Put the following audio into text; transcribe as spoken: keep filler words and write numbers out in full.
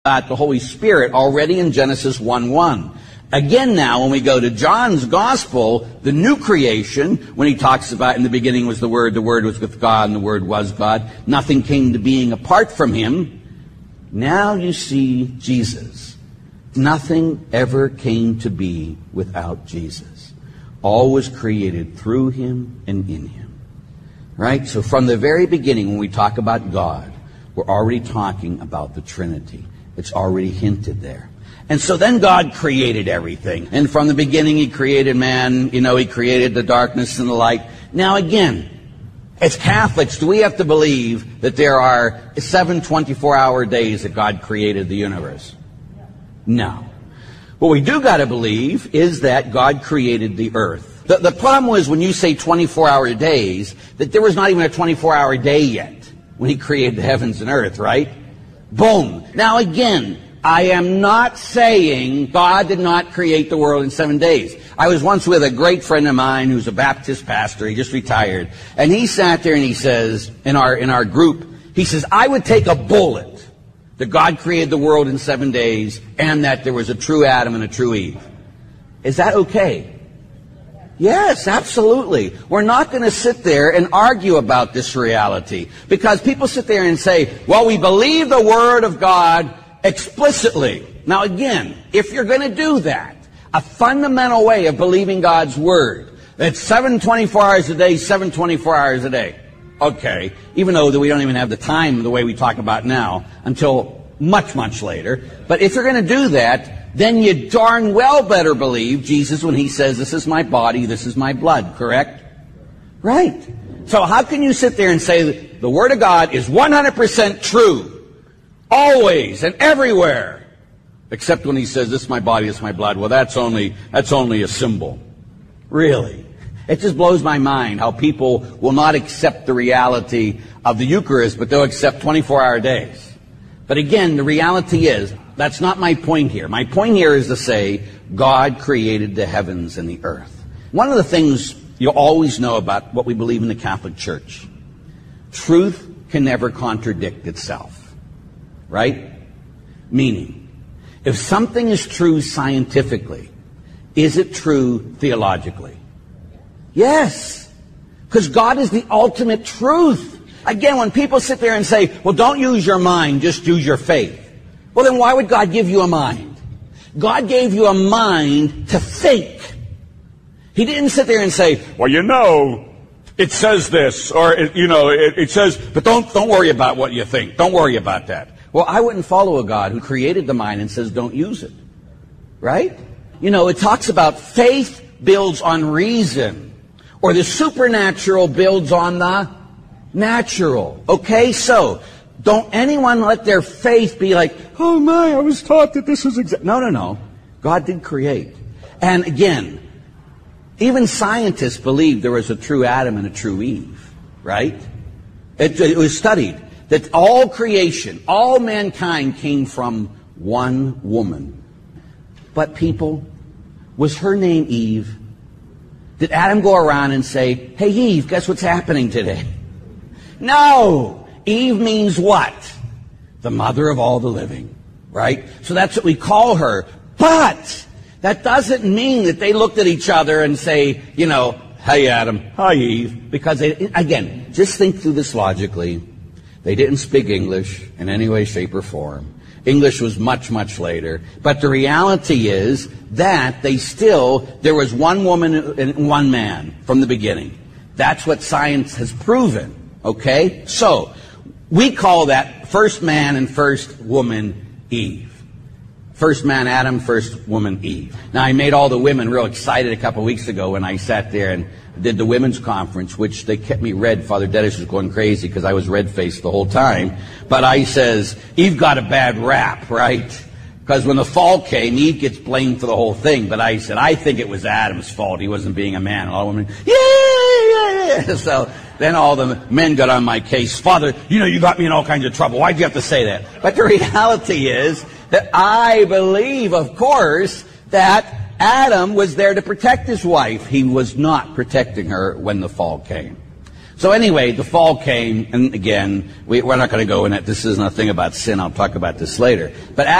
about the Holy Spirit already in Genesis one one. Again now, when we go to John's Gospel, the new creation, when he talks about in the beginning was the Word, the Word was with God, and the Word was God, nothing came to being apart from him. Now you see Jesus. Nothing ever came to be without Jesus. All was created through him and in him. Right? So from the very beginning, when we talk about God, we're already talking about the Trinity. It's already hinted there. And so then God created everything. And from the beginning, he created man. You know, he created the darkness and the light. Now again, as Catholics, do we have to believe that there are seven twenty-four hour days that God created the universe? No. What we do got to believe is that God created the earth. The, the problem was when you say twenty-four hour days, that there was not even a twenty-four hour day yet when he created the heavens and earth, right? Boom. Now again, I am not saying God did not create the world in seven days. I was once with a great friend of mine who's a Baptist pastor. He just retired. And he sat there and he says, in our, in our group, he says, I would take a bullet that God created the world in seven days and that there was a true Adam and a true Eve. Is that okay? Yes, absolutely. We're not going to sit there and argue about this reality. Because people sit there and say, well, we believe the Word of God explicitly. Now again, if you're going to do that, a fundamental way of believing God's Word, it's seven twenty-four hours a day, seven twenty-four hours a day. Okay, even though that we don't even have the time the way we talk about now until much, much later. But if you're going to do that, then you darn well better believe Jesus when he says, this is my body, this is my blood, correct? Right. So how can you sit there and say the Word of God is one hundred percent true? Always and everywhere. Except when he says, this is my body, this is my blood. Well, that's only, that's only a symbol. Really. It just blows my mind how people will not accept the reality of the Eucharist, but they'll accept twenty-four hour days. But again, the reality is, that's not my point here. My point here is to say, God created the heavens and the earth. One of the things you'll always know about what we believe in the Catholic Church, truth can never contradict itself. Right? Meaning, if something is true scientifically, is it true theologically? Yes. Because God is the ultimate truth. Again, when people sit there and say, well, don't use your mind, just use your faith. Well, then why would God give you a mind? God gave you a mind to think. He didn't sit there and say, well, you know, it says this, or, it, you know, it, it says, but don't, don't worry about what you think. Don't worry about that. Well, I wouldn't follow a God who created the mind and says don't use it. Right? You know, it talks about faith builds on reason, or the supernatural builds on the natural. Okay? So, don't anyone let their faith be like, oh my, I was taught that this was exact. No, no, no. God did create. And again, even scientists believe there was a true Adam and a true Eve. Right? It, it was studied. That all creation, all mankind came from one woman. But people, was her name Eve? Did Adam go around and say, hey Eve, guess what's happening today? No! Eve means what? The mother of all the living. Right? So that's what we call her. But that doesn't mean that they looked at each other and say, you know, hey Adam, hi Eve. Because, they, again, just think through this logically. They didn't speak English in any way, shape, or form. English was much, much later. But the reality is that they still, there was one woman and one man from the beginning. That's what science has proven. Okay? So, we call that first man and first woman Eve. First man Adam, first woman Eve. Now, I made all the women real excited a couple weeks ago when I sat there and did the women's conference, which they kept me red. Father Dennis was going crazy because I was red-faced the whole time. But I says, Eve got a bad rap, right? Because when the fall came, Eve gets blamed for the whole thing. But I said, I think it was Adam's fault. He wasn't being a man. And all the women, yeah, yeah, yeah. So then all the men got on my case. Father, you know, you got me in all kinds of trouble. Why'd you have to say that? But the reality is that I believe, of course, that Adam was there to protect his wife. He was not protecting her when the fall came. So anyway, the fall came, and again, we, we're not going to go in it. This isn't a thing about sin. I'll talk about this later. But